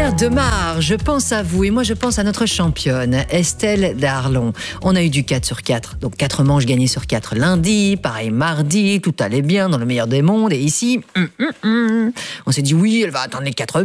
Pierre Demar, je pense à vous et moi je pense à notre championne Estelle Darlon. On a eu du 4 sur 4, donc 4 manches gagnées sur 4 lundi, pareil mardi, tout allait bien dans le meilleur des mondes et ici, on s'est dit oui, elle va atteindre les 4